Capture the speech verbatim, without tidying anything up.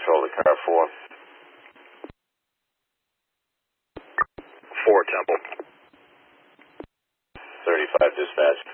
control to car four. Four, Temple. thirty-five dispatch.